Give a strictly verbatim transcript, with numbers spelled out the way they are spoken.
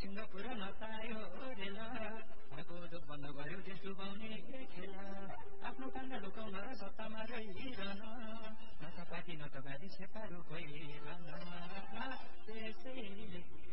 Singapore नतायो रेला भएको दुख बन्द गर्यो देश डुबाउने खेला आफ्नो काण्ड लुकाउन र सत्तामा रहिरहन न त पार्टी न त गाडी छेपारो गइरहन त्यसैले